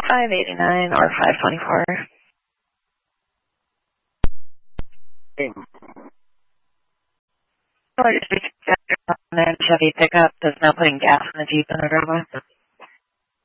589 or 524. Or just be Chevy pickup. There's no putting gas in the Jeep in the driveway.